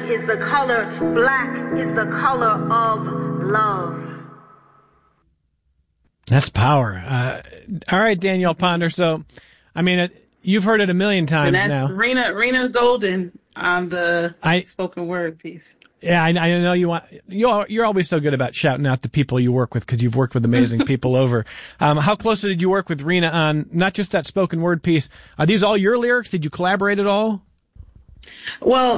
is the color, black is the color of love. That's power. All right, Danielle Ponder. So, I mean, you've heard it a million times and that's now. Rena Golden on the spoken word piece. Yeah, I know you're always so good about shouting out the people you work with because you've worked with amazing people over. How closely did you work with Rena on not just that spoken word piece? Are these all your lyrics? Did you collaborate at all? Well,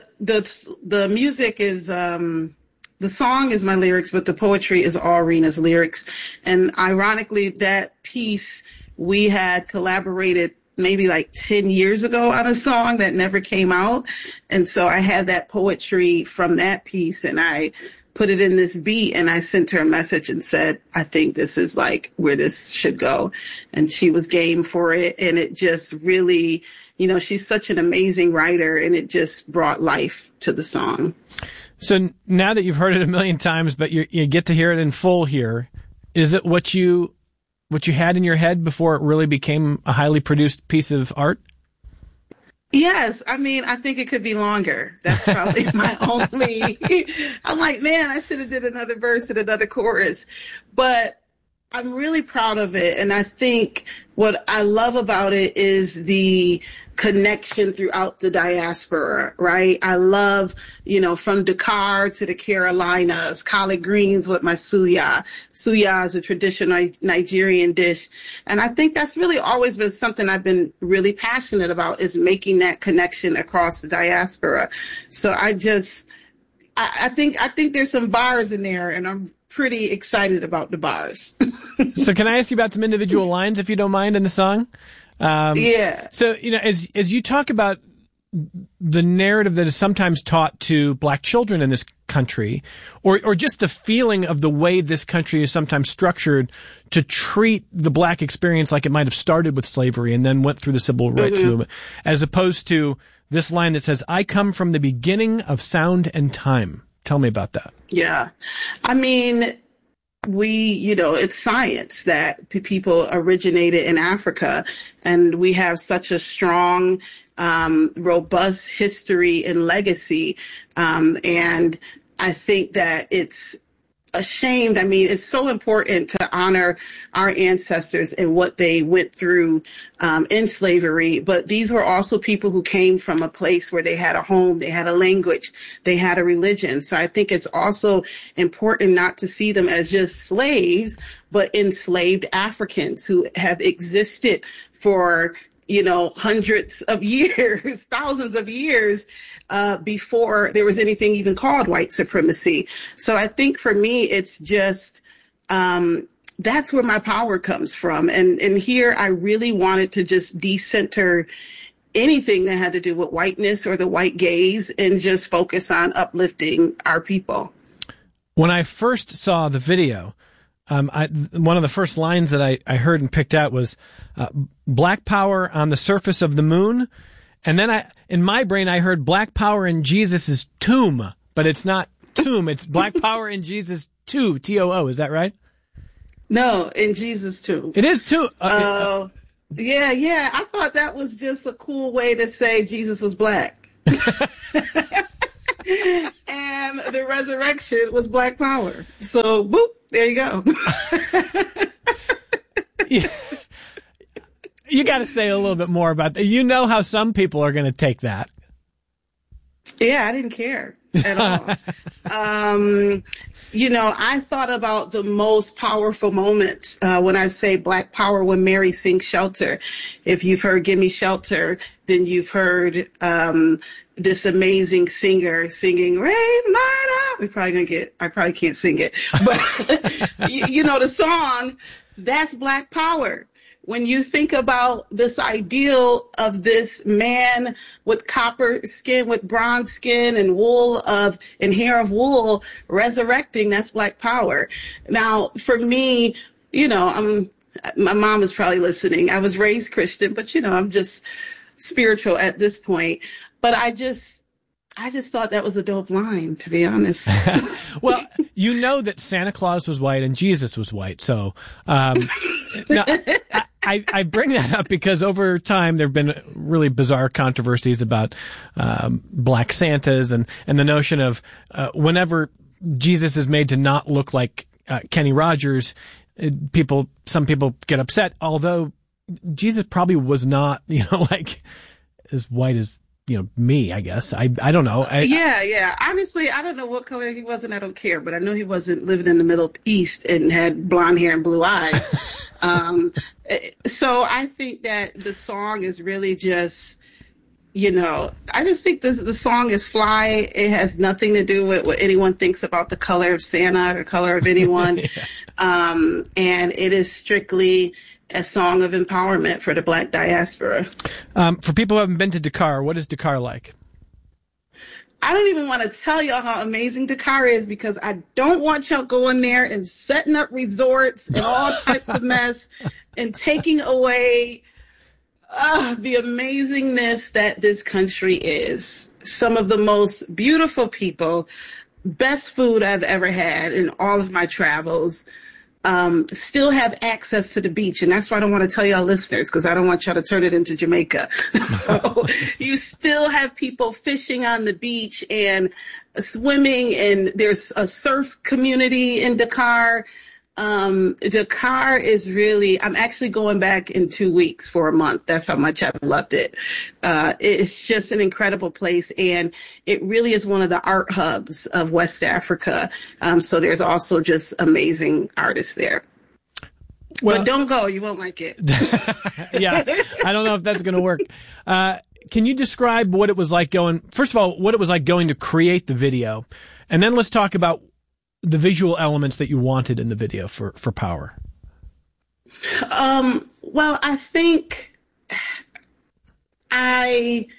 the music is the song is my lyrics, but the poetry is all Rena's lyrics. And ironically, that piece we had collaborated maybe like 10 years ago on a song that never came out. And so I had that poetry from that piece and I put it in this beat and I sent her a message and said, I think this is like where this should go. And she was game for it. And it just really, she's such an amazing writer and it just brought life to the song. So now that you've heard it a million times, but you get to hear it in full here, is it what you had in your head before it really became a highly produced piece of art? Yes. I mean, I think it could be longer. That's probably my only, I'm like, man, I should have did another verse and another chorus, but I'm really proud of it. And I think what I love about it is the connection throughout the diaspora, right? I love, from Dakar to the Carolinas, collard greens with my suya. Suya is a traditional Nigerian dish. And I think that's really always been something I've been really passionate about is making that connection across the diaspora. So I think there's some bars in there and I'm pretty excited about the bars. So can I ask you about some individual lines, if you don't mind, in the song? Yeah. So, as you talk about the narrative that is sometimes taught to black children in this country, or just the feeling of the way this country is sometimes structured to treat the black experience like it might have started with slavery and then went through the civil rights movement, as opposed to this line that says, I come from the beginning of sound and time. Tell me about that. Yeah. I mean, it's science that people originated in Africa, and we have such a strong, robust history and legacy. And I think that it's ashamed. I mean, it's so important to honor our ancestors and what they went through in slavery. But these were also people who came from a place where they had a home, they had a language, they had a religion. So I think it's also important not to see them as just slaves, but enslaved Africans who have existed for hundreds of years, thousands of years, before there was anything even called white supremacy. So I think for me, it's just, that's where my power comes from. And here I really wanted to just decenter anything that had to do with whiteness or the white gaze and just focus on uplifting our people. When I first saw the video, one of the first lines that I heard and picked out was black power on the surface of the moon. And then in my brain, I heard black power in Jesus' tomb, but it's not tomb. It's black power in Jesus' too, T-O-O. Is that right? No, in Jesus' tomb. It is too. Yeah. I thought that was just a cool way to say Jesus was black. And the resurrection was black power. So, boop, there you go. Yeah. You got to say a little bit more about that. You know how some people are going to take that. Yeah, I didn't care at all. I thought about the most powerful moments when I say black power when Mary sings Shelter. If you've heard Give Me Shelter, then you've heard this amazing singer singing Ray Murder. I probably can't sing it. But, the song, that's black power. When you think about this ideal of this man with copper skin, with bronze skin and hair of wool resurrecting, that's black power. Now, for me, my mom is probably listening. I was raised Christian, but I'm just spiritual at this point. But I just thought that was a dope line, to be honest. Well, that Santa Claus was white and Jesus was white. So, now, I bring that up because over time there have been really bizarre controversies about black Santas and the notion of whenever Jesus is made to not look like Kenny Rogers, some people get upset. Although Jesus probably was not, like as white as me, I guess. I don't know. Yeah. Honestly, I don't know what color he was, and I don't care. But I know he wasn't living in the Middle East and had blonde hair and blue eyes. So I think that the song is really just, I just think the song is fly. It has nothing to do with what anyone thinks about the color of Santa or color of anyone. And it is strictly a song of empowerment for the Black diaspora. For people who haven't been to Dakar, what is Dakar like? I don't even want to tell y'all how amazing Dakar is because I don't want y'all going there and setting up resorts and all types of mess and taking away the amazingness that this country is. Some of the most beautiful people, best food I've ever had in all of my travels. Still have access to the beach. And that's why I don't want to tell y'all listeners, because I don't want y'all to turn it into Jamaica. So you still have people fishing on the beach and swimming, and there's a surf community in Dakar. Dakar is really, I'm actually going back in 2 weeks for a month. That's how much I loved it. It's just an incredible place, and it really is one of the art hubs of West Africa. So there's also just amazing artists there. Well, but don't go. You won't like it. Yeah. I don't know if that's going to work. Can you describe what it was like first of all, what it was like going to create the video? And then let's talk about the visual elements that you wanted in the video for Power. Well, I think I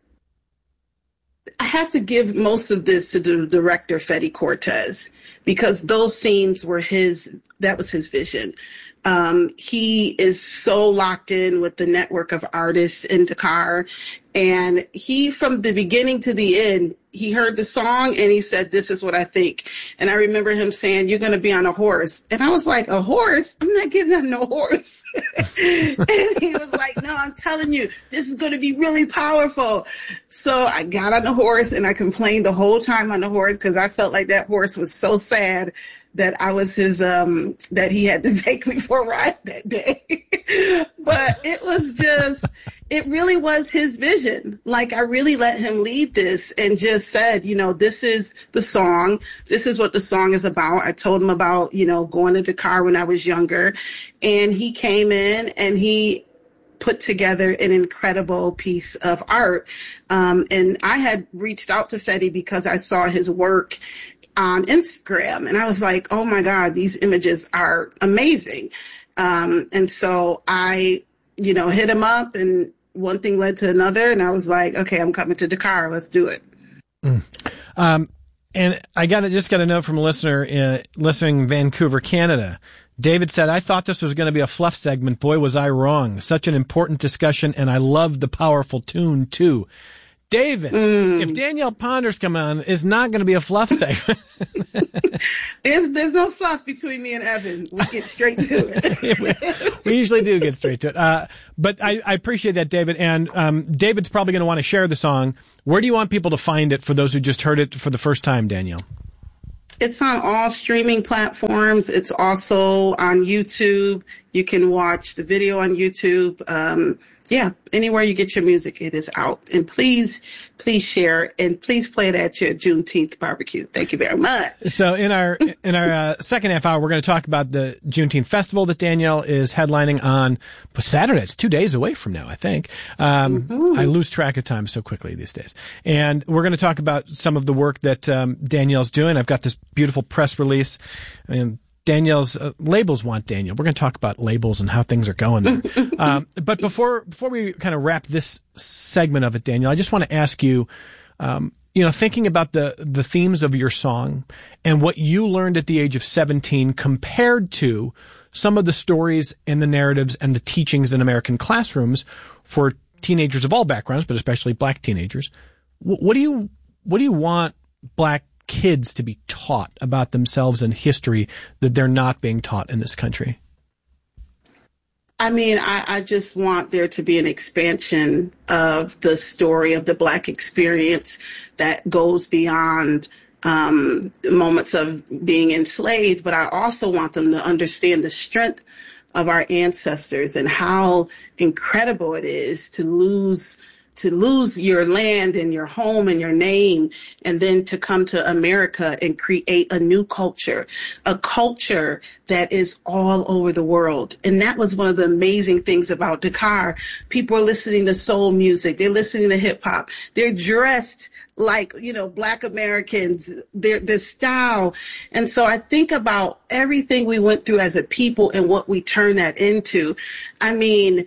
have to give most of this to the director, Fetty Cortez, because those scenes were that was his vision. He is so locked in with the network of artists in Dakar. And he, from the beginning to the end, he heard the song and he said, "This is what I think." And I remember him saying, "You're going to be on a horse." And I was like, "A horse? I'm not getting on no horse." And he was like, "No, I'm telling you, this is going to be really powerful." So I got on the horse and I complained the whole time on the horse because I felt like that horse was so sad that I was that he had to take me for a ride that day. But it really was his vision. Like, I really let him lead this and just said, this is the song. This is what the song is about. I told him about, going to Dakar when I was younger, and he came in and he put together an incredible piece of art. And I had reached out to Fetty because I saw his work on Instagram, and I was like, "Oh my God, these images are amazing." And so I, hit him up, and one thing led to another, and I was like, "Okay, I'm coming to Dakar. Let's do it." And I just got a note from a listener listening in Vancouver, Canada. David said, "I thought this was going to be a fluff segment. Boy, was I wrong. Such an important discussion, and I loved the powerful tune too." David, if Danielle Ponder's come on, it's not going to be a fluff segment. There's no fluff between me and Evan. We get straight to it. we usually do get straight to it. But I appreciate that, David. And David's probably going to want to share the song. Where do you want people to find it for those who just heard it for the first time, Danielle? It's on all streaming platforms. It's also on YouTube. You can watch the video on YouTube. Anywhere you get your music, it is out. And please share, and please play it at your Juneteenth barbecue. Thank you very much. So in our second half hour, we're going to talk about the Juneteenth festival that Danielle is headlining on Saturday. It's 2 days away from now, I think. I lose track of time so quickly these days. And we're going to talk about some of the work that Danielle's doing. I've got this beautiful press release. Danielle's labels want Danielle. We're going to talk about labels and how things are going there. But before we kind of wrap this segment of it, Danielle, I just want to ask you, thinking about the themes of your song and what you learned at the age of 17 compared to some of the stories and the narratives and the teachings in American classrooms for teenagers of all backgrounds, but especially black teenagers. What do you want black kids to be taught about themselves and history that they're not being taught in this country? I mean, I just want there to be an expansion of the story of the Black experience that goes beyond moments of being enslaved, but I also want them to understand the strength of our ancestors and how incredible it is to lose your land and your home and your name, and then to come to America and create a new culture, a culture that is all over the world. And that was one of the amazing things about Dakar. People are listening to soul music. They're listening to hip hop. They're dressed like, Black Americans, their style. And so I think about everything we went through as a people and what we turn that into. I mean,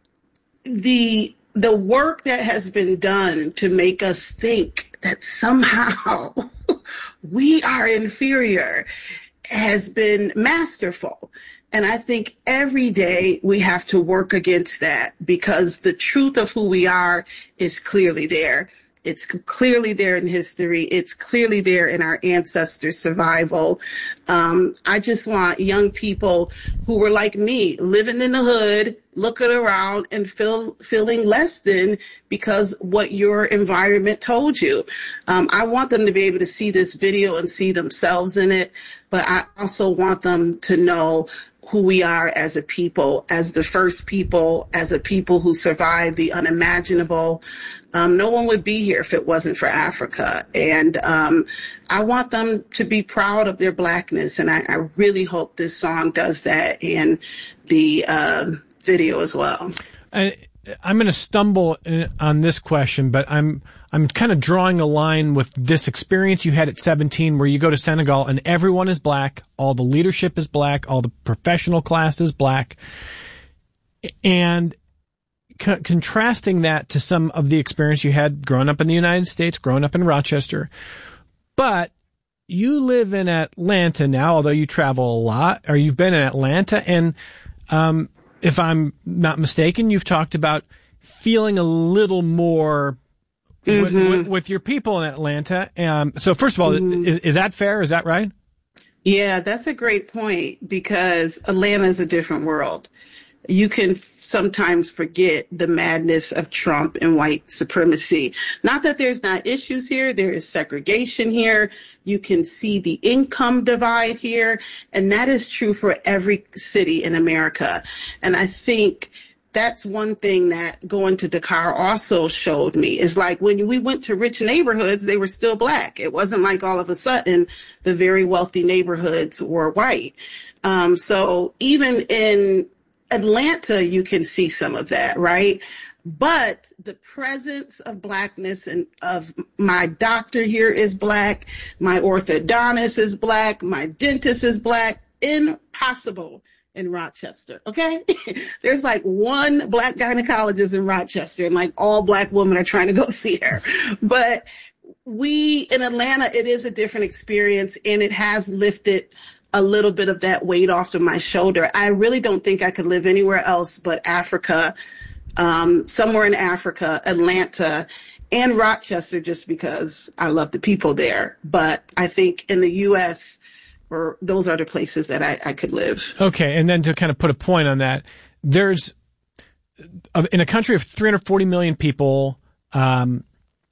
the work that has been done to make us think that somehow we are inferior has been masterful. And I think every day we have to work against that, because the truth of who we are is clearly there. It's clearly there in history. It's clearly there in our ancestors' survival. I just want young people who were like me, living in the hood, looking around and feeling less than because what your environment told you. I want them to be able to see this video and see themselves in it, but I also want them to know who we are as a people, as the first people, as a people who survived the unimaginable. No one would be here if it wasn't for Africa. And I want them to be proud of their Blackness. And I really hope this song does that, and the video as well. I'm going to stumble on this question, but I'm kind of drawing a line with this experience you had at 17, where you go to Senegal and everyone is Black, all the leadership is Black, all the professional class is Black, and contrasting that to some of the experience you had growing up in the United States, growing up in Rochester. But you live in Atlanta now, although you travel a lot, or you've been in Atlanta, and if I'm not mistaken, you've talked about feeling a little more with your people in Atlanta. So first of all, is that fair? Is that right? Yeah, that's a great point, because Atlanta is a different world. You can sometimes forget the madness of Trump and white supremacy. Not that there's not issues here. There is segregation here. You can see the income divide here. And that is true for every city in America. And I think that's one thing that going to Dakar also showed me, is like when we went to rich neighborhoods, they were still Black. It wasn't like all of a sudden the very wealthy neighborhoods were white. So even in Atlanta, you can see some of that, right? But the presence of Blackness, and of my doctor here is Black, my orthodontist is Black, my dentist is Black. Impossible in Rochester, okay? There's like one Black gynecologist in Rochester, and like all Black women are trying to go see her. But in Atlanta, it is a different experience, and it has lifted a little bit of that weight off of my shoulder. I really don't think I could live anywhere else but Africa, somewhere in Africa, Atlanta, and Rochester, just because I love the people there. But I think in the U.S., those are the places that I could live. Okay, and then to kind of put a point on that, there's, in a country of 340 million people, the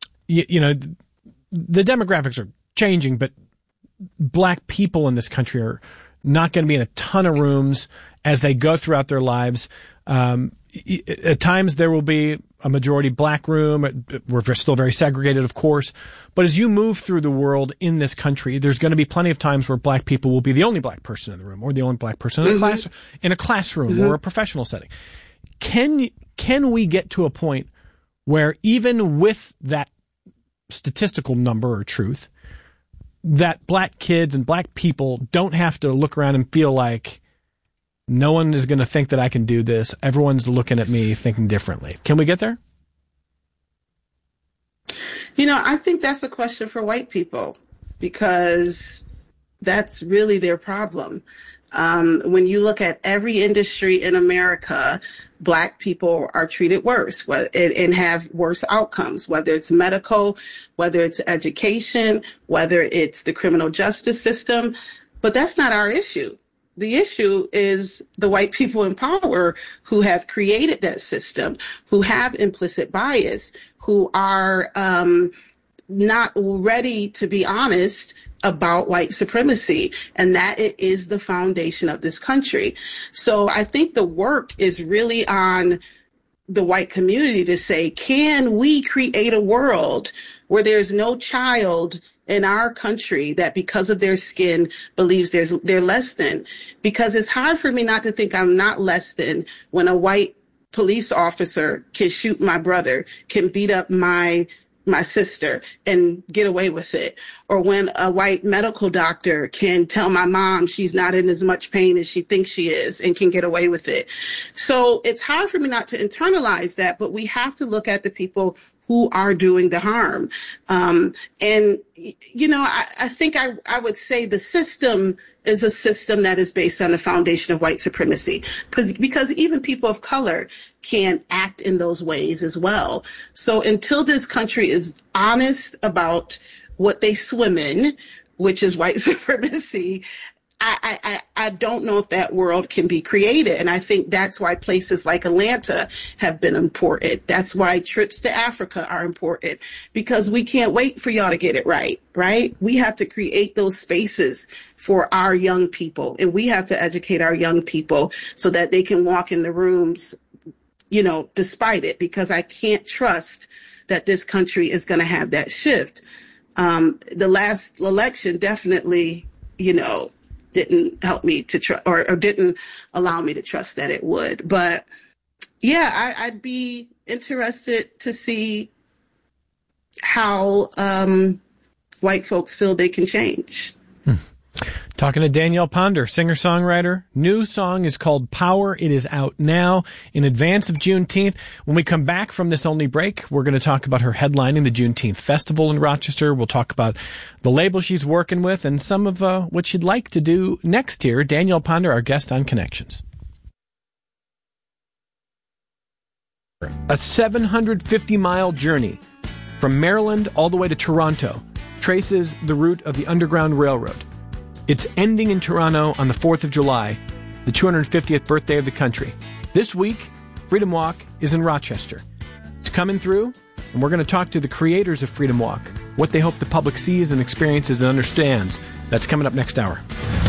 demographics are changing, but Black people in this country are not going to be in a ton of rooms as they go throughout their lives. At times there will be a majority Black room. We're still very segregated, of course. But as you move through the world in this country, there's going to be plenty of times where Black people will be the only Black person in the room, or the only Black person in a classroom or a professional setting. Can we get to a point where, even with that statistical number or truth, that Black kids and Black people don't have to look around and feel like no one is going to think that I can do this, everyone's looking at me thinking differently? Can we get there? I think that's a question for white people, because that's really their problem. When you look at every industry in America, Black people are treated worse and have worse outcomes, whether it's medical, whether it's education, whether it's the criminal justice system. But that's not our issue. The issue is the white people in power who have created that system, who have implicit bias, who are not ready to be honest about white supremacy, and that it is the foundation of this country. So I think the work is really on the white community to say, can we create a world where there's no child in our country that because of their skin believes they're less than? Because it's hard for me not to think I'm not less than when a white police officer can shoot my brother, can beat up my sister and get away with it. Or when a white medical doctor can tell my mom she's not in as much pain as she thinks she is and can get away with it. So it's hard for me not to internalize that, but we have to look at the people who are doing the harm. And, you know, I think I would say the system is a system that is based on the foundation of white supremacy, because even people of color can act in those ways as well. So until this country is honest about what they swim in, which is white supremacy, I don't know if that world can be created. And I think that's why places like Atlanta have been important. That's why trips to Africa are important, because we can't wait for y'all to get it right? We have to create those spaces for our young people, and we have to educate our young people so that they can walk in the rooms, you know, despite it, because I can't trust that this country is going to have that shift. The last election definitely, you know, didn't help me to trust, or didn't allow me to trust that it would. But yeah, I'd be interested to see how white folks feel they can change. Talking to Danielle Ponder, singer-songwriter. New song is called Power. It is out now in advance of Juneteenth. When we come back from this only break, we're going to talk about her headlining the Juneteenth Festival in Rochester. We'll talk about the label she's working with and some of what she'd like to do next year. Danielle Ponder, our guest on Connections. A 750-mile journey from Maryland all the way to Toronto traces the route of the Underground Railroad. It's ending in Toronto on the 4th of July, the 250th birthday of the country. This week, Freedom Walk is in Rochester. It's coming through, and we're going to talk to the creators of Freedom Walk, what they hope the public sees and experiences and understands. That's coming up next hour.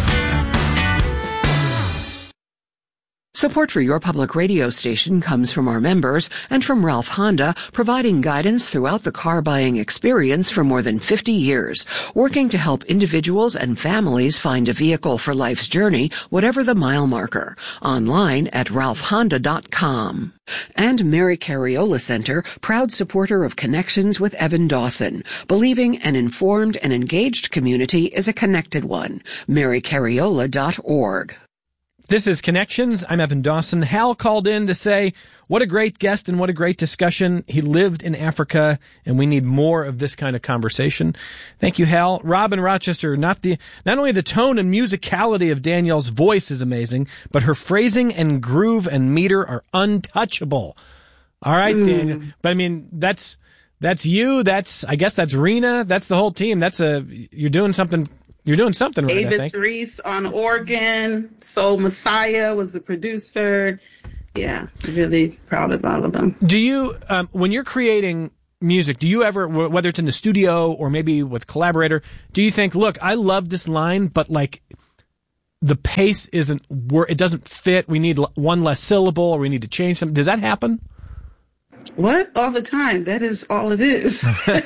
Support for your public radio station comes from our members and from Ralph Honda, providing guidance throughout the car buying experience for more than 50 years, working to help individuals and families find a vehicle for life's journey, whatever the mile marker. Online at ralphhonda.com. And Mary Cariola Center, proud supporter of Connections with Evan Dawson, believing an informed and engaged community is a connected one. marycariola.org. This is Connections. I'm Evan Dawson. Hal called in to say, what a great guest and what a great discussion. He lived in Africa, and we need more of this kind of conversation. Thank you, Hal. Rob in Rochester, not only the tone and musicality of Danielle's voice is amazing, but her phrasing and groove and meter are untouchable. All right, Daniel. But I mean, that's you. I guess that's Rena. That's the whole team. You're doing something. You're doing something right, Avis I think. Reese on organ. Soul Messiah was the producer. Yeah, really proud of all of them. Do you, when you're creating music, do you ever, whether it's in the studio or maybe with collaborator, do you think, look, I love this line, but like the pace it doesn't fit. We need one less syllable, or we need to change something. Does that happen? What? All the time. That is all it is.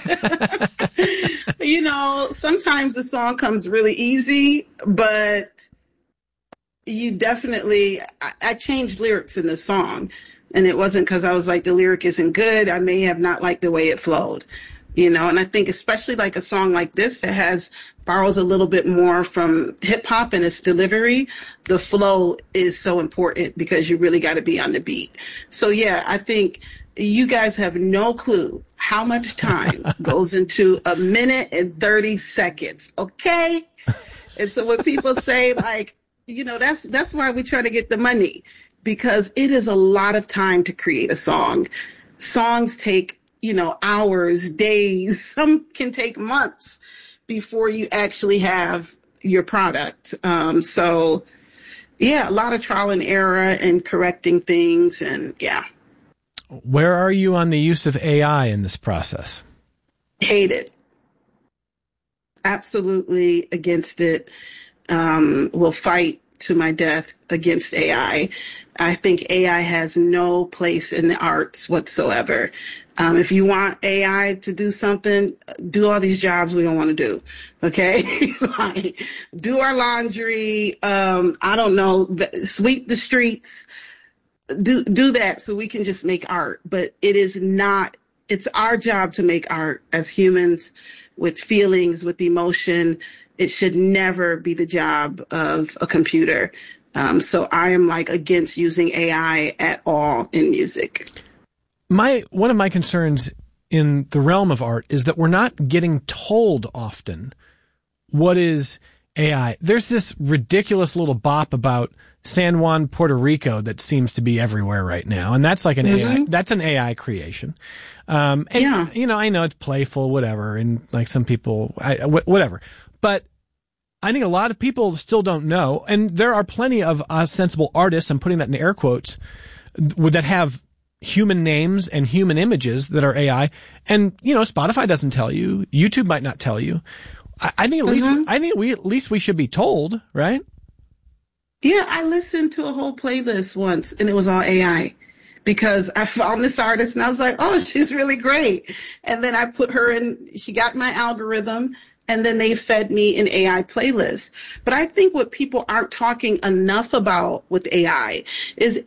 You know, sometimes the song comes really easy, but you definitely, I changed lyrics in the song, and it wasn't because I was like, the lyric isn't good. I may have not liked the way it flowed, you know, and I think especially like a song like this that borrows a little bit more from hip hop and its delivery, the flow is so important because you really got to be on the beat. So yeah, I think you guys have no clue how much time goes into a minute and 30 seconds. Okay. And so when people say like, you know, that's why we try to get the money, because it is a lot of time to create a song. Songs take, you know, hours, days, some can take months before you actually have your product. So Yeah, a lot of trial and error and correcting things, and yeah. Where are you on the use of AI in this process? Hate it. Absolutely against it. Will fight to my death against AI. I think AI has no place in the arts whatsoever. If you want AI to do something, do all these jobs we don't want to do. Okay? Like, do our laundry. I don't know, sweep the streets. Do that so we can just make art. But it is not, it's our job to make art as humans with feelings, with emotion. It should never be the job of a computer. So I am against using AI at all in music. One of my concerns in the realm of art is that we're not getting told often what is AI. There's this ridiculous little bop about San Juan, Puerto Rico that seems to be everywhere right now. And that's like an AI, that's an AI creation. And I know it's playful, whatever. And some people, whatever. But I think a lot of people still don't know. And there are plenty of sensible artists, I'm putting that in air quotes, that have human names and human images that are AI. And, Spotify doesn't tell you. YouTube might not tell you. I think at least we should be told, right? Yeah, I listened to a whole playlist once and it was all AI because I found this artist and I was like, oh, she's really great. And then I put her in, she got my algorithm, and then they fed me an AI playlist. But I think what people aren't talking enough about with AI is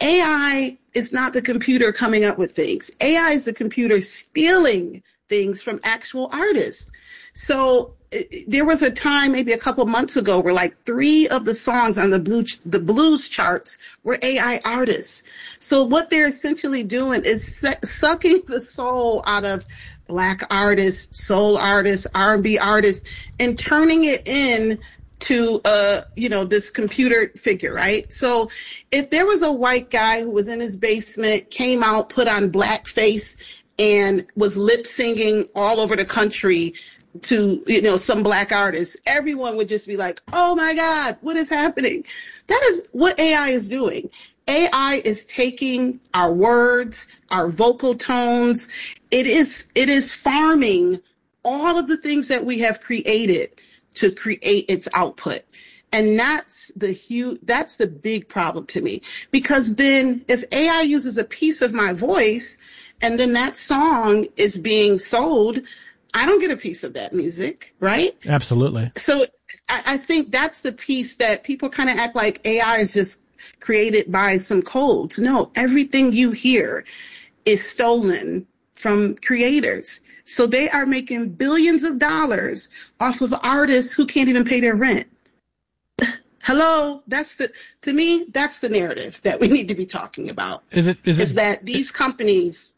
not the computer coming up with things. AI is the computer stealing things from actual artists. So there was a time maybe a couple months ago where 3 of the songs on the blues charts were AI artists. So what they're essentially doing is sucking the soul out of Black artists, soul artists, R&B artists, and turning it into this computer figure, right? So if there was a white guy who was in his basement, came out, put on blackface, and was lip singing all over the country to, some Black artists, everyone would just be like, oh my God, what is happening? That is what AI is doing. AI is taking our words, our vocal tones. It is farming all of the things that we have created to create its output. And that's the big problem to me, because then if AI uses a piece of my voice and then that song is being sold, I don't get a piece of that music, right? Absolutely. So I think that's the piece that people kind of act like AI is just created by some codes. No, everything you hear is stolen from creators. So they are making billions of dollars off of artists who can't even pay their rent. Hello, to me, that's the narrative that we need to be talking about. Is that these companies...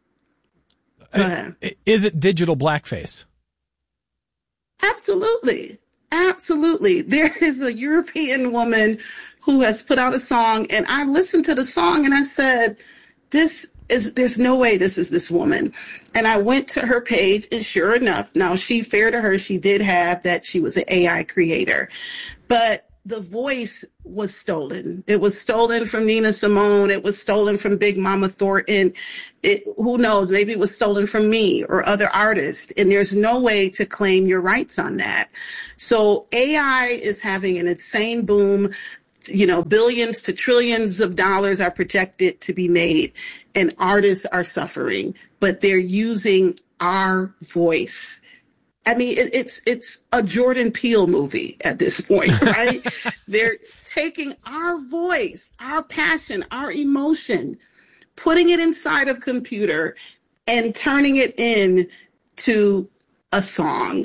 Is it digital blackface? Absolutely. Absolutely. There is a European woman who has put out a song, and I listened to the song and I said, there's no way this is this woman. And I went to her page, and sure enough, now fair to her, she did have that she was an AI creator, but the voice was stolen. It was stolen from Nina Simone. It was stolen from Big Mama Thornton. Who knows? Maybe it was stolen from me or other artists. And there's no way to claim your rights on that. So AI is having an insane boom. Billions to trillions of dollars are projected to be made, and artists are suffering, but they're using our voice. I mean, it's a Jordan Peele movie at this point, right? They're taking our voice, our passion, our emotion, putting it inside a computer and turning it into a song.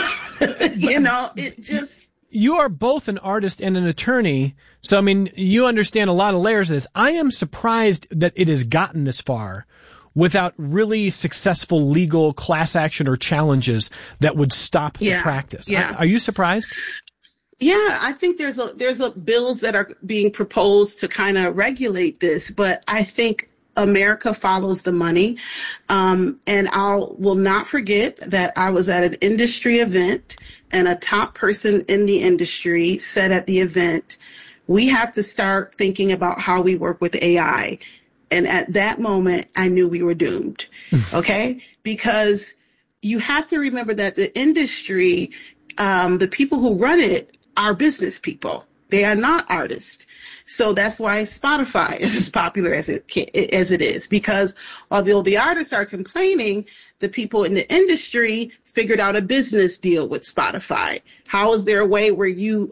It just... You are both an artist and an attorney, so, I mean, you understand a lot of layers of this. I am surprised that it has gotten this far without really successful legal class action or challenges that would stop the practice. Yeah. Are you surprised? Yeah, I think there's bills that are being proposed to kind of regulate this, but I think America follows the money. And will not forget that I was at an industry event, and a top person in the industry said at the event, we have to start thinking about how we work with AI. And at that moment, I knew we were doomed. Okay? Because you have to remember that the industry, the people who run it are business people. They are not artists. So that's why Spotify is as popular as it is, because although the artists are complaining, the people in the industry figured out a business deal with Spotify. How is there a way where you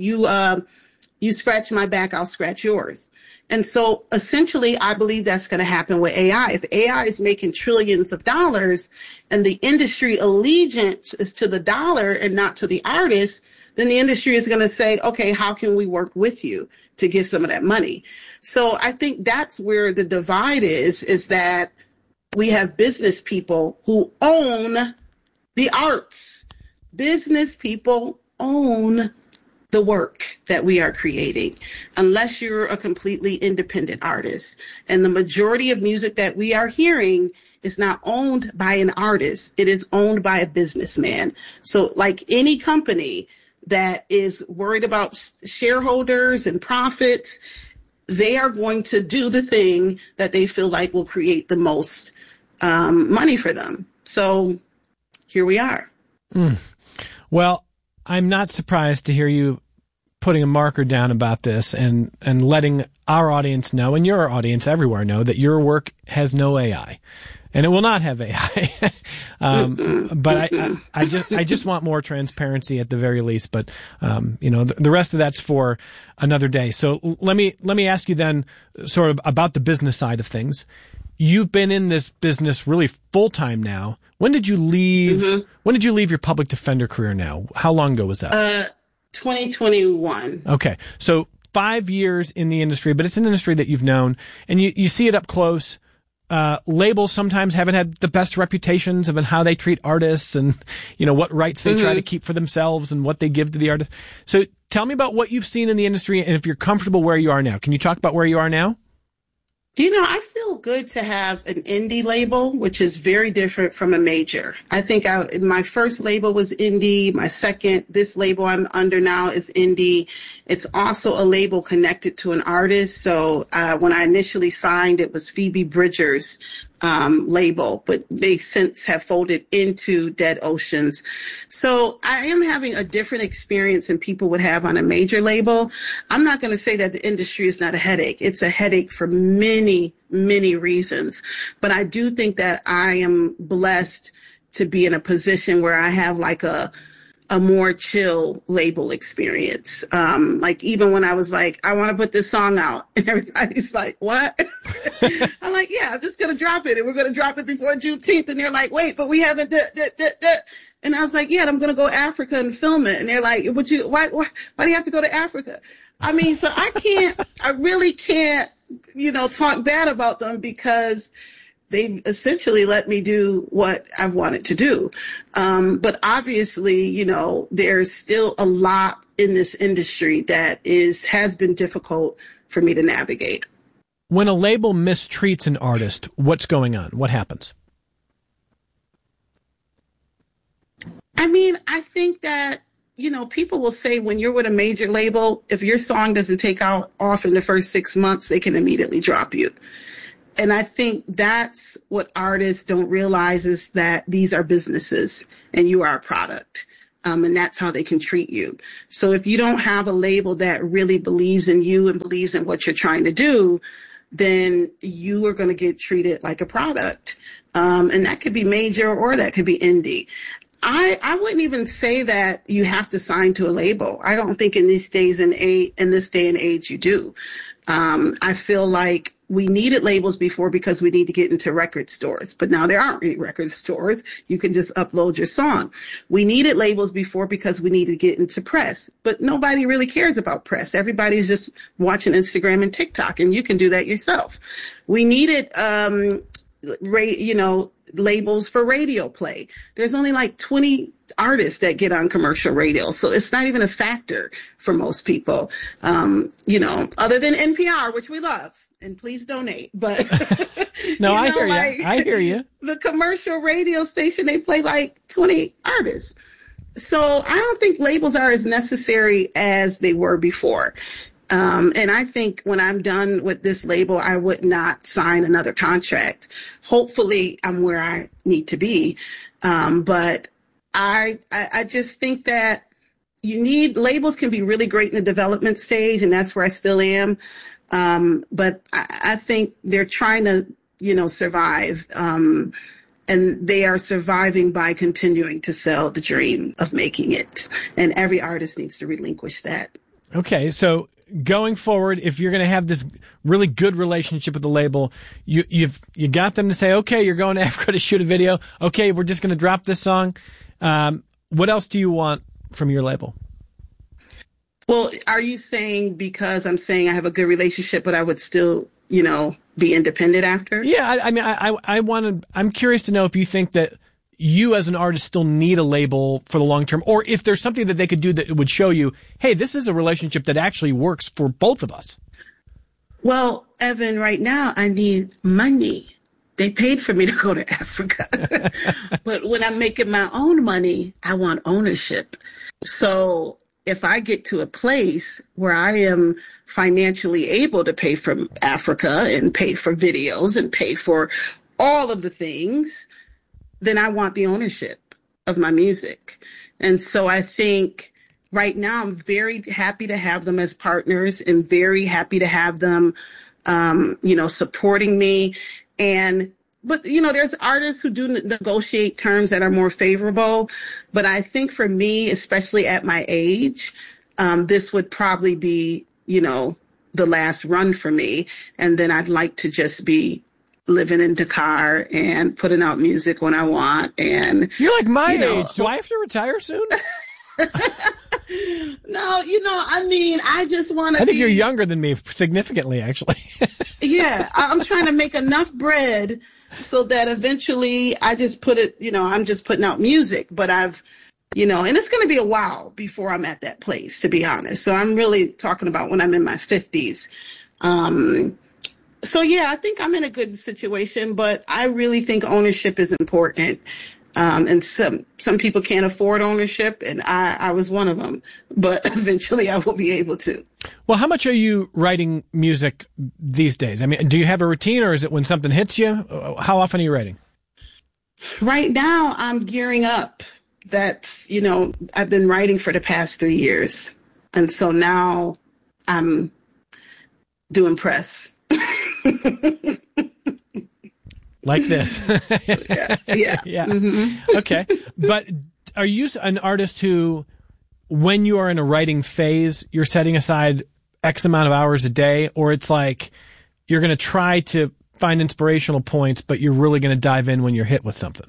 scratch my back, I'll scratch yours? And so essentially, I believe that's going to happen with AI. If AI is making trillions of dollars and the industry allegiance is to the dollar and not to the artist, then the industry is going to say, okay, how can we work with you to get some of that money? So I think that's where the divide is that we have business people who own the arts. Business people own the work that we are creating, unless you're a completely independent artist. And the majority of music that we are hearing is not owned by an artist. It is owned by a businessman. So like any company that is worried about shareholders and profits, they are going to do the thing that they feel like will create the most money for them. So here we are. Well, I'm not surprised to hear you putting a marker down about this and letting our audience know, and your audience everywhere know, that your work has no AI. And it will not have AI. But I just want more transparency at the very least. But, the rest of that's for another day. So let me ask you then sort of about the business side of things. You've been in this business really full time now. When did you leave? Mm-hmm. When did you leave your public defender career now? How long ago was that? 2021. Okay. So 5 years in the industry, but it's an industry that you've known and you see it up close. Labels sometimes haven't had the best reputations of how they treat artists and, what rights they try to keep for themselves and what they give to the artist. So tell me about what you've seen in the industry and if you're comfortable where you are now. Can you talk about where you are now? I feel good to have an indie label, which is very different from a major. I think my first label was indie. My second, this label I'm under now is indie. It's also a label connected to an artist. So when I initially signed, it was Phoebe Bridgers' label, but they since have folded into Dead Oceans. So I am having a different experience than people would have on a major label. I'm not going to say that the industry is not a headache. It's a headache for many, many reasons. But I do think that I am blessed to be in a position where I have like a more chill label experience. Like even when I was like, I want to put this song out and everybody's like, what? I'm like, yeah, I'm just going to drop it and we're going to drop it before Juneteenth. And they're like, wait, but we haven't. And I was like, yeah, I'm going to go to Africa and film it. And they're like, why do you have to go to Africa? I mean, so I really can't, talk bad about them because they've essentially let me do what I've wanted to do. But obviously, there's still a lot in this industry that has been difficult for me to navigate. When a label mistreats an artist, what's going on? What happens? I mean, I think that, people will say when you're with a major label, if your song doesn't take off in the first 6 months, they can immediately drop you. And I think that's what artists don't realize is that these are businesses and you are a product. And that's how they can treat you. So if you don't have a label that really believes in you and believes in what you're trying to do, then you are going to get treated like a product. And that could be major or that could be indie. I wouldn't even say that you have to sign to a label. I don't think in this day and age you do. I feel like we needed labels before because we need to get into record stores, but now there aren't any record stores. You can just upload your song. We needed labels before because we needed to get into press, but nobody really cares about press. Everybody's just watching Instagram and TikTok, and you can do that yourself. We needed, labels for radio play. There's only like 20 artists that get on commercial radio. So it's not even a factor for most people, other than NPR, which we love. And please donate. But no, I hear you. I hear you. The commercial radio station, they play like 20 artists. So I don't think labels are as necessary as they were before. And I think when I'm done with this label, I would not sign another contract. Hopefully I'm where I need to be. But I just think that labels can be really great in the development stage, and that's where I still am. But I think they're trying to, survive. And they are surviving by continuing to sell the dream of making it. And every artist needs to relinquish that. Okay, so going forward, if you're going to have this really good relationship with the label, you got them to say, okay, you're going to Africa to shoot a video. Okay, we're just going to drop this song. What else do you want from your label? Well, are you saying because I'm saying I have a good relationship, but I would still, be independent after? Yeah, I'm curious to know if you think that you as an artist still need a label for the long term, or if there's something that they could do that would show you, hey, this is a relationship that actually works for both of us. Well, Evan, right now I need money. They paid for me to go to Africa. But when I'm making my own money, I want ownership. So if I get to a place where I am financially able to pay for Africa and pay for videos and pay for all of the things, then I want the ownership of my music. And so I think right now I'm very happy to have them as partners and very happy to have them, supporting me. But there's artists who do negotiate terms that are more favorable. But I think for me, especially at my age, this would probably be, the last run for me. And then I'd like to just be living in Dakar and putting out music when I want. And you're like my age. Do I have to retire soon? No, I just want to. I think you're younger than me significantly, actually. Yeah, I'm trying to make enough bread so that eventually I just put it, I'm just putting out music, but I've, and it's going to be a while before I'm at that place, to be honest. So I'm really talking about when I'm in my 50s. So yeah, I think I'm in a good situation, but I really think ownership is important. And some people can't afford ownership, and I was one of them, but eventually I will be able to. Well, how much are you writing music these days? I mean, do you have a routine, or is it when something hits you? How often are you writing? Right now I'm gearing up. That's, I've been writing for the past 3 years. And so now I'm doing press. Like this. Yeah. Mm-hmm. Okay. But are you an artist who, when you are in a writing phase, you're setting aside X amount of hours a day, or it's like you're going to try to find inspirational points, but you're really going to dive in when you're hit with something?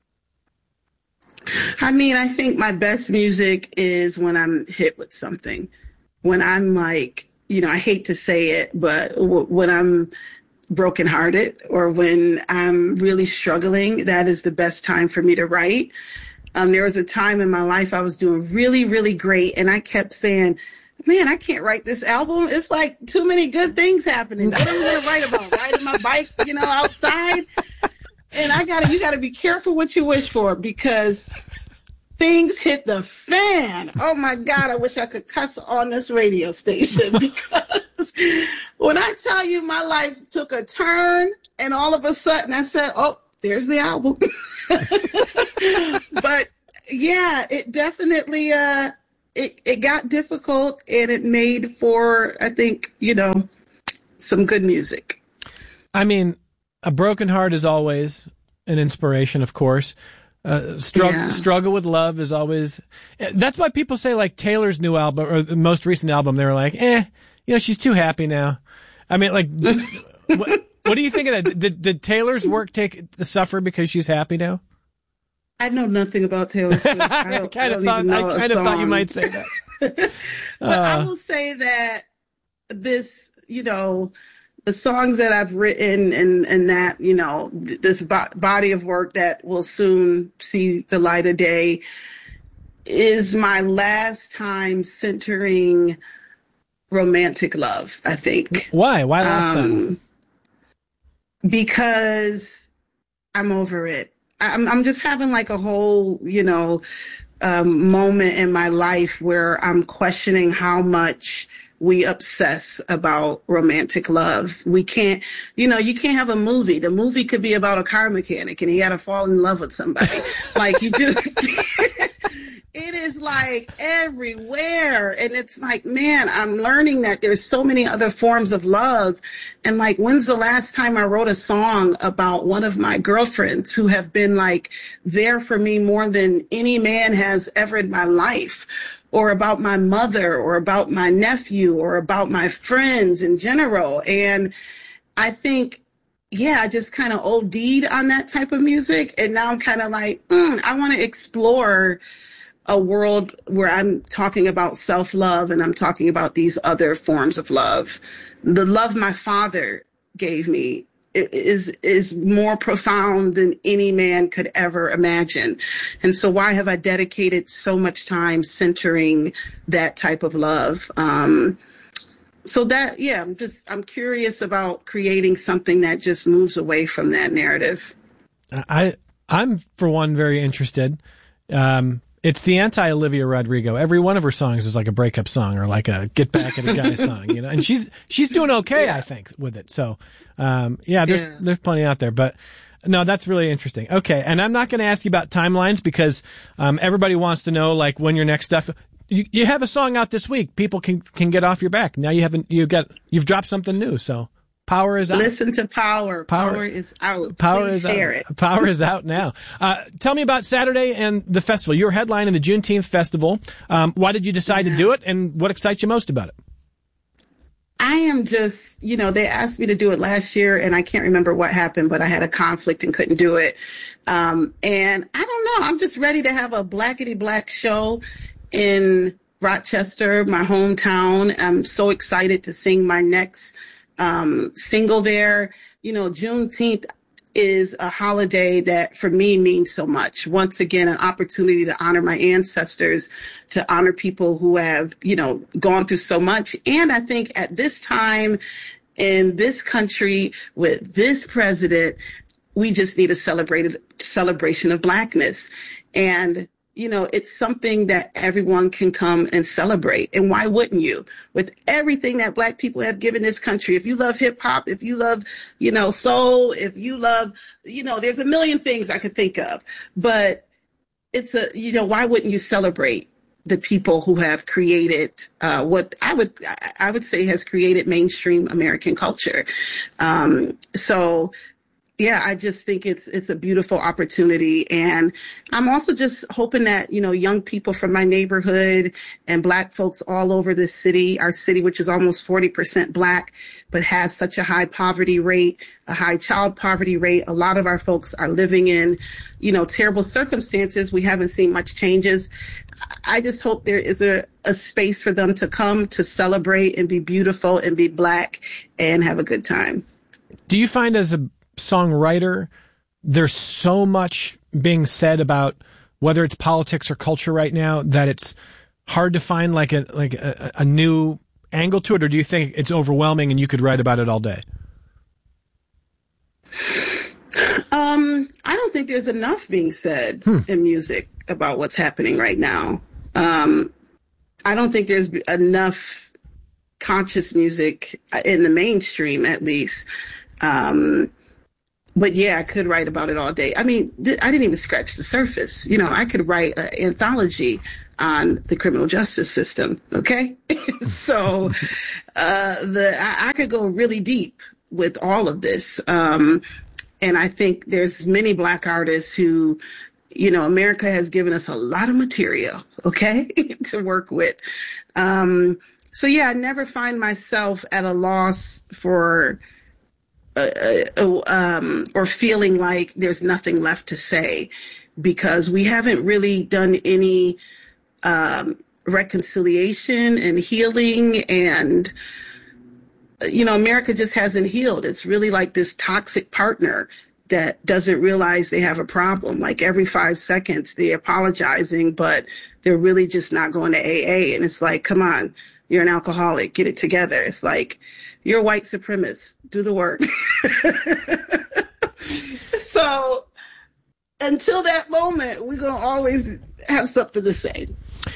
I mean, I think my best music is when I'm hit with something. When I'm like, I hate to say it, but when I'm brokenhearted or when I'm really struggling, that is the best time for me to write. There was a time in my life I was doing really, really great, and I kept saying, man, I can't write this album. It's like too many good things happening. What am I going to write about? Riding my bike, outside? And you gotta be careful what you wish for, because things hit the fan. Oh my God, I wish I could cuss on this radio station, because when I tell you my life took a turn and all of a sudden I said, oh, there's the album. But yeah, it definitely, it got difficult, and it made for, I think, some good music. I mean, a broken heart is always an inspiration, of course. Struggle with love is always. That's why people say, like, Taylor's new album or the most recent album, they were like, she's too happy now. I mean, like, what do you think of that? Did Taylor's work suffer because she's happy now? I know nothing about Taylor Swift. I kind of thought you might say that. But I will say that this, the songs that I've written and that, this body of work that will soon see the light of day is my last time centering romantic love, I think. Why? Why last time? Because I'm over it. I'm just having like a whole, moment in my life where I'm questioning how much we obsess about romantic love. We can't, you can't have a movie. The movie could be about a car mechanic and he had to fall in love with somebody. Like you just, it is like everywhere. And it's like, man, I'm learning that there's so many other forms of love. And like, when's the last time I wrote a song about one of my girlfriends who have been like there for me more than any man has ever in my life? Or about my mother, or about my nephew, or about my friends in general. And I think, I just kind of OD'd on that type of music. And now I'm kind of like, I want to explore a world where I'm talking about self-love and I'm talking about these other forms of love. The love my father gave me is more profound than any man could ever imagine. And so why have I dedicated so much time centering that type of love? So that, I'm curious about creating something that just moves away from that narrative. I'm for one very interested. It's the anti-Olivia Rodrigo. Every one of her songs is like a breakup song or like a get back at a guy song, and she's doing okay, I think, with it. So, there's plenty out there, but no, that's really interesting. Okay. And I'm not going to ask you about timelines because, everybody wants to know like when your next stuff, you have a song out this week. People can get off your back. Now you've dropped something new. So Power is out. Listen to Power. Power is out. Please share it. Power is out now. Tell me about Saturday and the festival. You're headlining the Juneteenth festival. Why did you decide to do it, and what excites you most about it? I am just, they asked me to do it last year, and I can't remember what happened, but I had a conflict and couldn't do it. And I don't know. I'm just ready to have a blackety black show in Rochester, my hometown. I'm so excited to sing my next single there. Juneteenth is a holiday that for me means so much. Once again, an opportunity to honor my ancestors, to honor people who have, gone through so much. And I think at this time in this country with this president, we just need a celebration of Blackness. And it's something that everyone can come and celebrate. And why wouldn't you? With everything that Black people have given this country, if you love hip hop, if you love, soul, if you love, there's a million things I could think of. But it's why wouldn't you celebrate the people who have created what I would say has created mainstream American culture? I just think it's a beautiful opportunity. And I'm also just hoping that, young people from my neighborhood and Black folks all over this city, our city, which is almost 40% Black, but has such a high poverty rate, a high child poverty rate. A lot of our folks are living in, terrible circumstances. We haven't seen much changes. I just hope there is a space for them to come to celebrate and be beautiful and be Black and have a good time. Do you find as a songwriter, there's so much being said about whether it's politics or culture right now that it's hard to find like a new angle to it, or do you think it's overwhelming and you could write about it all day? I don't think there's enough being said in music about what's happening right now. I don't think there's enough conscious music in the mainstream, at least. But I could write about it all day. I mean, I didn't even scratch the surface. I could write an anthology on the criminal justice system. Okay. So, I could go really deep with all of this. And I think there's many Black artists who, America has given us a lot of material, okay, to work with. I never find myself at a loss for or feeling like there's nothing left to say, because we haven't really done any reconciliation and healing, and America just hasn't healed. It's really like this toxic partner that doesn't realize they have a problem. Like every 5 seconds they're apologizing, but they're really just not going to AA. And it's like, come on, you're an alcoholic, get it together. It's like, you're a white supremacist, do the work. So until that moment, we're going to always have something to say.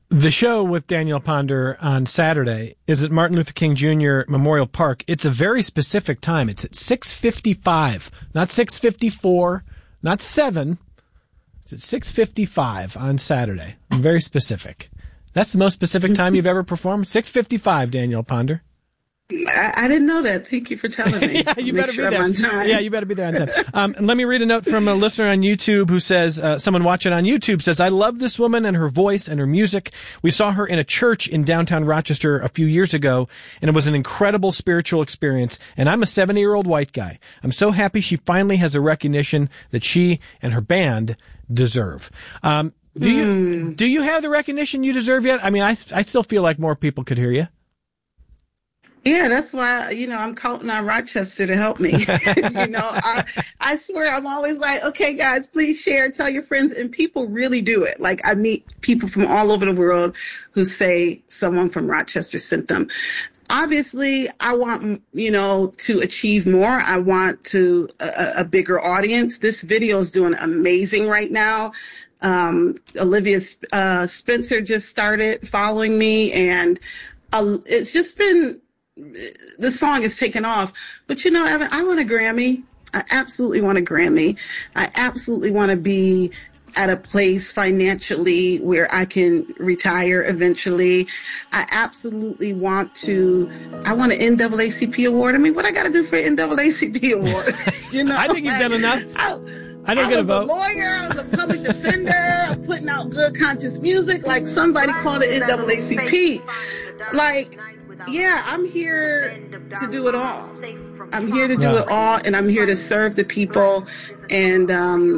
The show with Danielle Ponder on Saturday is at Martin Luther King Jr. Memorial Park. It's a very specific time. It's at 6:55, not 6:54, not 7. It's at 6:55 on Saturday. Very specific. That's the most specific time you've ever performed? 6:55, Danielle Ponder. I didn't know that. Thank you for telling me. Yeah, you better be there. I'm on time. Yeah, you better be there on time. And let me read a note from a listener on YouTube who says, someone watching on YouTube says, I love this woman and her voice and her music. We saw her in a church in downtown Rochester a few years ago, and it was an incredible spiritual experience. And I'm a 70-year-old white guy. I'm so happy she finally has a recognition that she and her band deserve. Do you have the recognition you deserve yet? I mean, I still feel like more people could hear you. Yeah, that's why, I'm counting on Rochester to help me. I swear I'm always like, okay, guys, please share, tell your friends. And people really do it. Like, I meet people from all over the world who say someone from Rochester sent them. Obviously, I want, to achieve more. I want a bigger audience. This video is doing amazing right now. Olivia Spencer just started following me, and it's just been, the song is taken off. But Evan, I want a Grammy. I absolutely want a Grammy. I absolutely want to be at a place financially where I can retire eventually. I absolutely want I want an NAACP award. I mean, what I got to do for an NAACP award? I think you've done enough. I don't get a vote. I was a lawyer. I was a public defender. I'm putting out good conscious music. Like, somebody called it NAACP. Like, yeah, I'm here to do it all. I'm here to do it all, and I'm here to serve the people. And,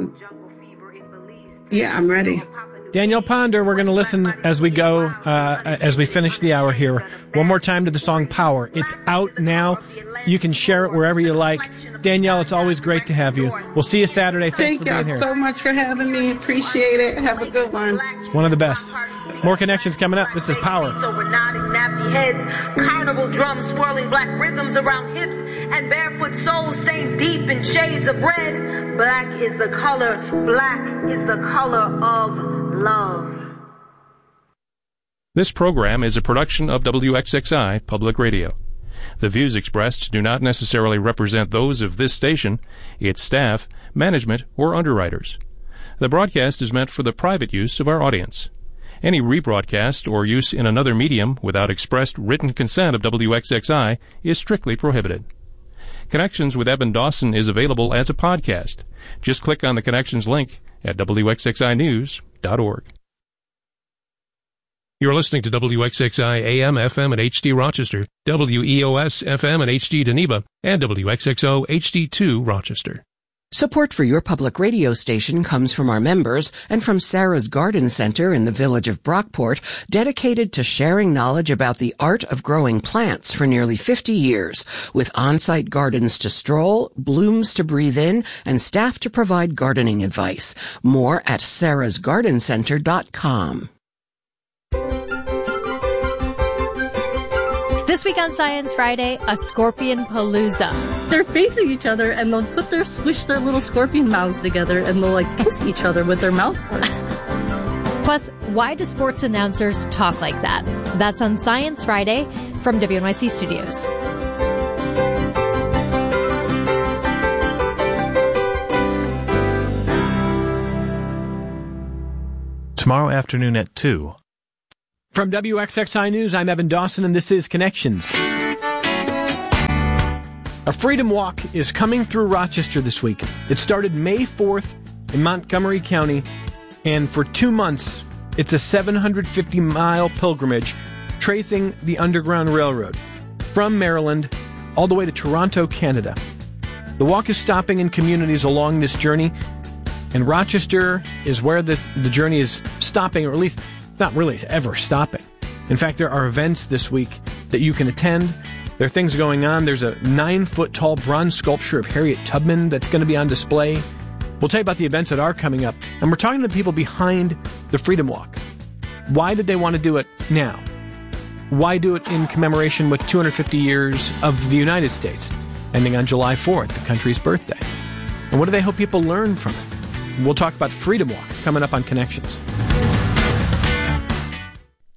yeah, I'm ready. Danielle Ponder, we're going to listen as we go, as we finish the hour here. One more time to the song Power. It's out now. You can share it wherever you like. Danielle, it's always great to have you. We'll see you Saturday. Thanks for being here. Thank y'all so much for having me. Appreciate it. Have a good one. It's one of the best. More connections coming up. This is Power. So we're nodding nappy heads, carnival drums swirling black rhythms around hips, and barefoot souls stained deep in shades of red. Black is the color of love. This program is a production of WXXI Public Radio. The views expressed do not necessarily represent those of this station, its staff, management, or underwriters. The broadcast is meant for the private use of our audience. Any rebroadcast or use in another medium without expressed written consent of WXXI is strictly prohibited. Connections with Eben Dawson is available as a podcast. Just click on the Connections link at WXXInews.org. You're listening to WXXI AM, FM, and HD Rochester, WEOS, FM, and HD Geneva, and WXXO HD2 Rochester. Support for your public radio station comes from our members and from Sarah's Garden Center in the village of Brockport, dedicated to sharing knowledge about the art of growing plants for nearly 50 years, with on-site gardens to stroll, blooms to breathe in, and staff to provide gardening advice. More at sarahsgardencenter.com. This week on Science Friday, a scorpion palooza. They're facing each other and they'll squish their little scorpion mouths together and they'll kiss each other with their mouth parts. Plus, why do sports announcers talk like that? That's on Science Friday from WNYC Studios. Tomorrow afternoon at 2. From WXXI News, I'm Evan Dawson, and this is Connections. A Freedom Walk is coming through Rochester this week. It started May 4th in Montgomery County, and for 2 months, it's a 750-mile pilgrimage tracing the Underground Railroad from Maryland all the way to Toronto, Canada. The walk is stopping in communities along this journey, and Rochester is where the journey is stopping, or at least it's not really ever stopping. In fact, there are events this week that you can attend. There are things going on. There's a 9-foot-tall bronze sculpture of Harriet Tubman that's going to be on display. We'll tell you about the events that are coming up. And we're talking to the people behind the Freedom Walk. Why did they want to do it now? Why do it in commemoration with 250 years of the United States, ending on July 4th, the country's birthday? And what do they hope people learn from it? We'll talk about Freedom Walk coming up on Connections.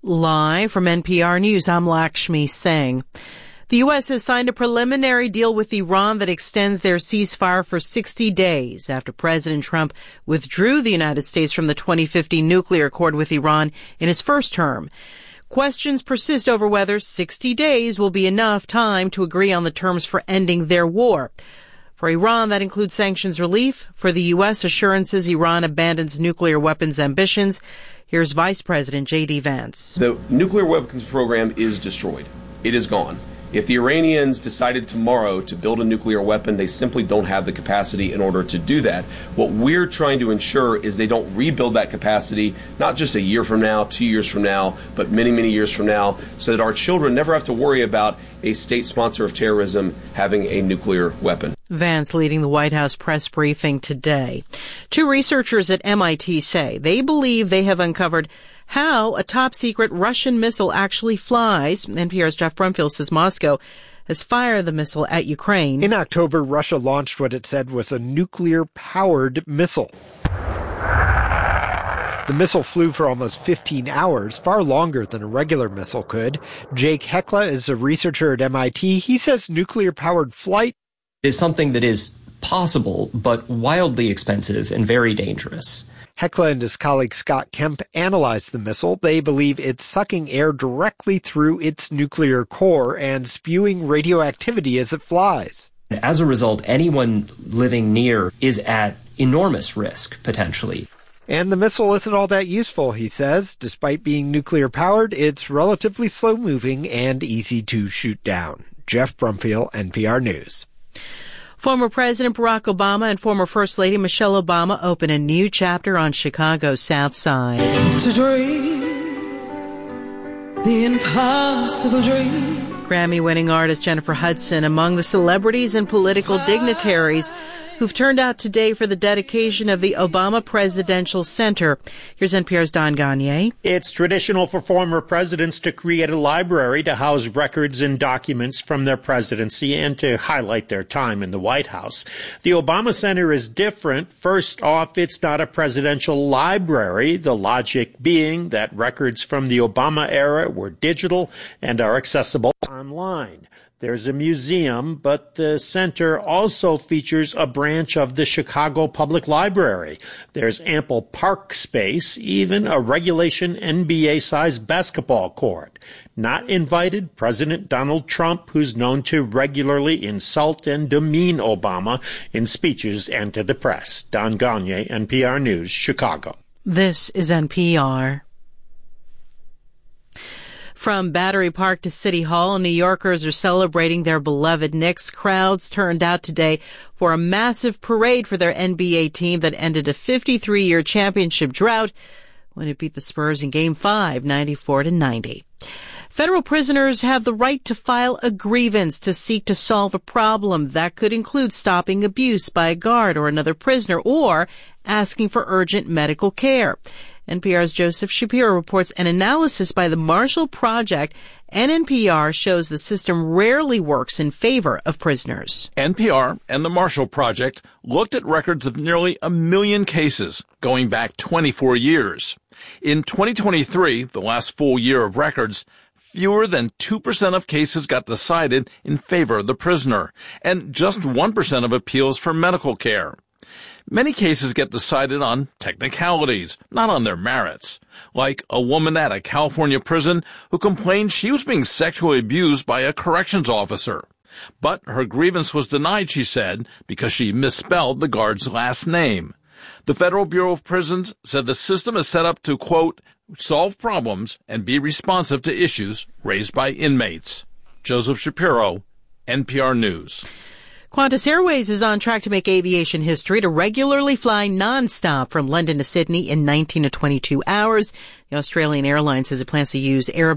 Live from NPR News, I'm Lakshmi Singh. The U.S. has signed a preliminary deal with Iran that extends their ceasefire for 60 days after President Trump withdrew the United States from the 2015 nuclear accord with Iran in his first term. Questions persist over whether 60 days will be enough time to agree on the terms for ending their war. For Iran, that includes sanctions relief. For the U.S., assurances Iran abandons nuclear weapons ambitions. Here's Vice President J.D. Vance. The nuclear weapons program is destroyed. It is gone. If the Iranians decided tomorrow to build a nuclear weapon, they simply don't have the capacity in order to do that. What we're trying to ensure is they don't rebuild that capacity, not just a year from now, 2 years from now, but many, many years from now, so that our children never have to worry about a state sponsor of terrorism having a nuclear weapon. Vance leading the White House press briefing today. Two researchers at MIT say they believe they have uncovered how a top-secret Russian missile actually flies. NPR's Jeff Brumfield says Moscow has fired the missile at Ukraine. In October, Russia launched what it said was a nuclear-powered missile. The missile flew for almost 15 hours, far longer than a regular missile could. Jake Hekla is a researcher at MIT. He says nuclear-powered flight is something that is possible, but wildly expensive and very dangerous. Hekla and his colleague Scott Kemp analyzed the missile. They believe it's sucking air directly through its nuclear core and spewing radioactivity as it flies. As a result, anyone living near is at enormous risk, potentially. And the missile isn't all that useful, he says. Despite being nuclear-powered, it's relatively slow-moving and easy to shoot down. Jeff Brumfield, NPR News. Former President Barack Obama and former First Lady Michelle Obama open a new chapter on Chicago's South Side. To dream the impossible dream. Grammy-winning artist Jennifer Hudson among the celebrities and political dignitaries who've turned out today for the dedication of the Obama Presidential Center. Here's NPR's Don Gagné. It's traditional for former presidents to create a library to house records and documents from their presidency and to highlight their time in the White House. The Obama Center is different. First off, it's not a presidential library, the logic being that records from the Obama era were digital and are accessible online. There's a museum, but the center also features a branch of the Chicago Public Library. There's ample park space, even a regulation NBA-sized basketball court. Not invited, President Donald Trump, who's known to regularly insult and demean Obama in speeches and to the press. Don Gagné, NPR News, Chicago. This is NPR. From Battery Park to City Hall, New Yorkers are celebrating their beloved Knicks. Crowds turned out today for a massive parade for their NBA team that ended a 53-year championship drought when it beat the Spurs in Game 5, 94-90. Federal prisoners have the right to file a grievance to seek to solve a problem. That could include stopping abuse by a guard or another prisoner or asking for urgent medical care. NPR's Joseph Shapiro reports an analysis by the Marshall Project, and NPR shows the system rarely works in favor of prisoners. NPR and the Marshall Project looked at records of nearly 1 million cases going back 24 years. In 2023, the last full year of records, fewer than 2% of cases got decided in favor of the prisoner, and just 1% of appeals for medical care. Many cases get decided on technicalities, not on their merits, like a woman at a California prison who complained she was being sexually abused by a corrections officer. But her grievance was denied, she said, because she misspelled the guard's last name. The Federal Bureau of Prisons said the system is set up to, quote, solve problems and be responsive to issues raised by inmates. Joseph Shapiro, NPR News. Qantas Airways is on track to make aviation history to regularly fly nonstop from London to Sydney in 19 to 22 hours. The Australian airline says it plans to use Airbus